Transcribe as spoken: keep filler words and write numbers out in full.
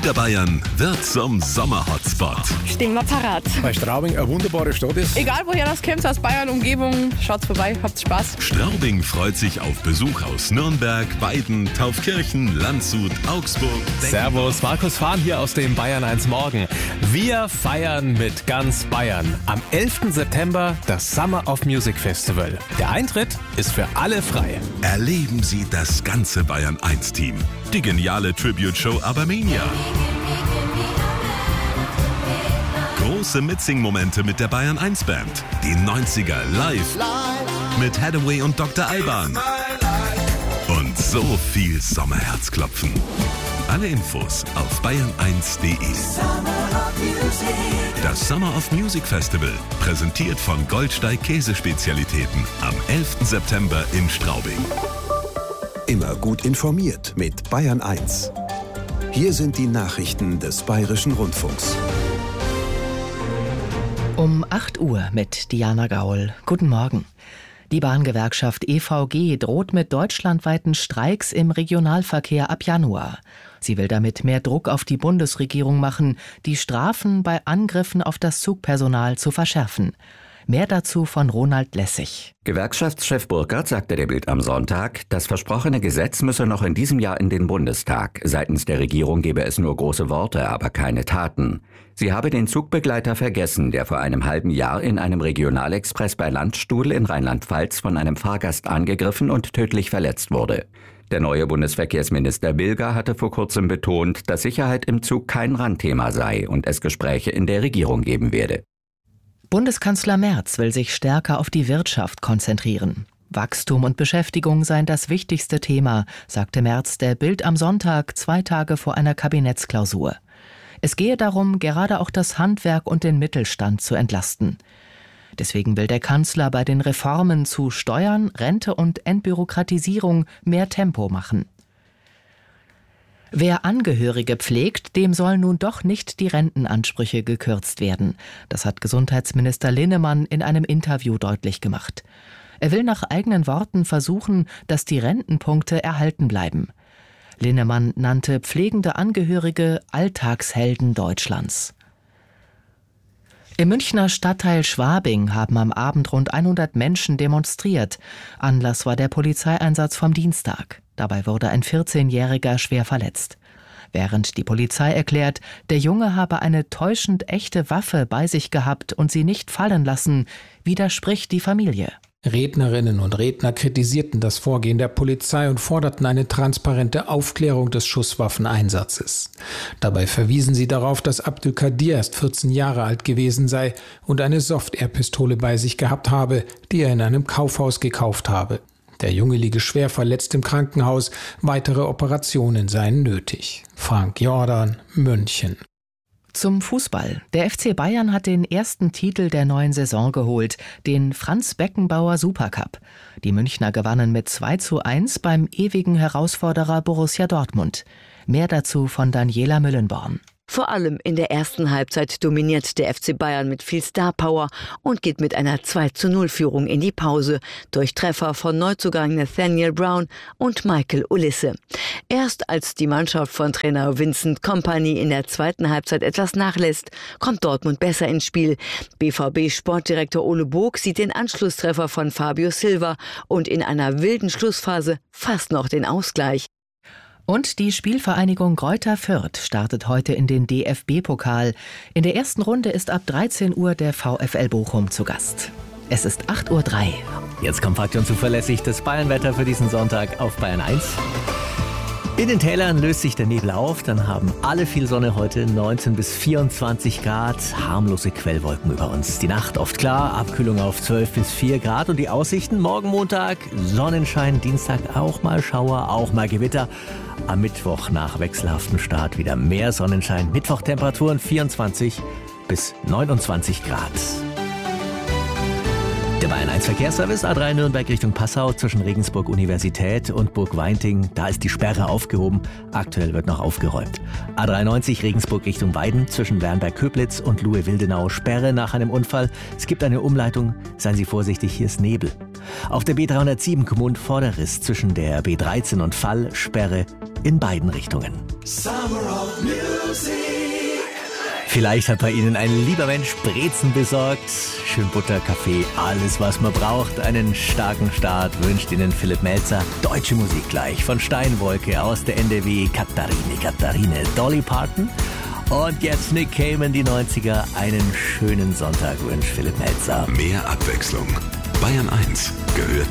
Niederbayern wird zum Sommerhotspot. Stehen wir parat. Weil Straubing eine wunderbare Stadt ist. Egal woher das kommt, aus Bayern, Umgebung, schaut vorbei, habt Spaß. Straubing freut sich auf Besuch aus Nürnberg, Weiden, Taufkirchen, Landshut, Augsburg. Servus, Markus Fahn hier aus dem Bayern eins Morgen. Wir feiern mit ganz Bayern. Am elften September das Summer of Music Festival. Der Eintritt ist für alle frei. Erleben Sie das ganze Bayern eins Team. Die geniale Tribute-Show Abermania. Große Mitsing-Momente mit der Bayern eins Band. Die neunziger live mit Hathaway und Doktor Alban. Und so viel Sommerherzklopfen. Alle Infos auf bayern eins punkt de. Das Summer of Music Festival, präsentiert von Goldsteig Käsespezialitäten, am elften September in Straubing. Immer gut informiert mit Bayern eins. Hier sind die Nachrichten des Bayerischen Rundfunks. Um acht Uhr mit Diana Gaul. Guten Morgen. Die Bahngewerkschaft E V G droht mit deutschlandweiten Streiks im Regionalverkehr ab Januar. Sie will damit mehr Druck auf die Bundesregierung machen, die Strafen bei Angriffen auf das Zugpersonal zu verschärfen. Mehr dazu von Ronald Lessig. Gewerkschaftschef Burkhardt sagte der Bild am Sonntag, das versprochene Gesetz müsse noch in diesem Jahr in den Bundestag. Seitens der Regierung gebe es nur große Worte, aber keine Taten. Sie habe den Zugbegleiter vergessen, der vor einem halben Jahr in einem Regionalexpress bei Landstuhl in Rheinland-Pfalz von einem Fahrgast angegriffen und tödlich verletzt wurde. Der neue Bundesverkehrsminister Bilger hatte vor kurzem betont, dass Sicherheit im Zug kein Randthema sei und es Gespräche in der Regierung geben werde. Bundeskanzler Merz will sich stärker auf die Wirtschaft konzentrieren. Wachstum und Beschäftigung seien das wichtigste Thema, sagte Merz der Bild am Sonntag, zwei Tage vor einer Kabinettsklausur. Es gehe darum, gerade auch das Handwerk und den Mittelstand zu entlasten. Deswegen will der Kanzler bei den Reformen zu Steuern, Rente und Entbürokratisierung mehr Tempo machen. Wer Angehörige pflegt, dem sollen nun doch nicht die Rentenansprüche gekürzt werden. Das hat Gesundheitsminister Linnemann in einem Interview deutlich gemacht. Er will nach eigenen Worten versuchen, dass die Rentenpunkte erhalten bleiben. Linnemann nannte pflegende Angehörige Alltagshelden Deutschlands. Im Münchner Stadtteil Schwabing haben am Abend rund hundert Menschen demonstriert. Anlass war der Polizeieinsatz vom Dienstag. Dabei wurde ein vierzehnjähriger schwer verletzt. Während die Polizei erklärt, der Junge habe eine täuschend echte Waffe bei sich gehabt und sie nicht fallen lassen, widerspricht die Familie. Rednerinnen und Redner kritisierten das Vorgehen der Polizei und forderten eine transparente Aufklärung des Schusswaffeneinsatzes. Dabei verwiesen sie darauf, dass Abdülkadir erst vierzehn Jahre alt gewesen sei und eine Soft-Air-Pistole bei sich gehabt habe, die er in einem Kaufhaus gekauft habe. Der Junge liege schwer verletzt im Krankenhaus, weitere Operationen seien nötig. Frank Jordan, München. Zum Fußball. Der F C Bayern hat den ersten Titel der neuen Saison geholt, den Franz Beckenbauer Supercup. Die Münchner gewannen mit zwei zu eins beim ewigen Herausforderer Borussia Dortmund. Mehr dazu von Daniela Müllenborn. Vor allem in der ersten Halbzeit dominiert der F C Bayern mit viel Star-Power und geht mit einer zwei zu null Führung in die Pause durch Treffer von Neuzugang Nathaniel Brown und Michael Ulisse. Erst als die Mannschaft von Trainer Vincent Kompany in der zweiten Halbzeit etwas nachlässt, kommt Dortmund besser ins Spiel. B V B-Sportdirektor Ole Bog sieht den Anschlusstreffer von Fabio Silva und in einer wilden Schlussphase fast noch den Ausgleich. Und die Spielvereinigung Greuther Fürth startet heute in den D F B-Pokal. In der ersten Runde ist ab dreizehn Uhr der VfL Bochum zu Gast. Es ist acht Uhr drei. Jetzt kompakt und zuverlässig das Bayernwetter für diesen Sonntag auf Bayern eins. In den Tälern löst sich der Nebel auf, dann haben alle viel Sonne heute, neunzehn bis vierundzwanzig Grad, harmlose Quellwolken über uns. Die Nacht oft klar, Abkühlung auf zwölf bis vier Grad und die Aussichten morgen Montag, Sonnenschein, Dienstag auch mal Schauer, auch mal Gewitter. Am Mittwoch nach wechselhaftem Start wieder mehr Sonnenschein, Mittwochtemperaturen vierundzwanzig bis neunundzwanzig Grad. Der Bayern eins Verkehrsservice, A drei Nürnberg Richtung Passau zwischen Regensburg Universität und Burg Weinting. Da ist die Sperre aufgehoben. Aktuell wird noch aufgeräumt. A dreiundneunzig Regensburg Richtung Weiden zwischen Wernberg-Köblitz und Luhe-Wildenau. Sperre nach einem Unfall. Es gibt eine Umleitung. Seien Sie vorsichtig, hier ist Nebel. Auf der B dreihundertsieben Gmund-Vorderriss zwischen der B dreizehn und Fall. Sperre in beiden Richtungen. Summer of Music. Vielleicht hat bei Ihnen ein lieber Mensch Brezen besorgt. Schön Butter, Kaffee, alles was man braucht. Einen starken Start wünscht Ihnen Philipp Melzer. Deutsche Musik gleich von Steinwolke aus der N D W. Katharine, Katharine, Dolly Parton. Und jetzt Nick Cayman, die neunziger. Einen schönen Sonntag wünscht Philipp Melzer. Mehr Abwechslung. Bayern eins gehört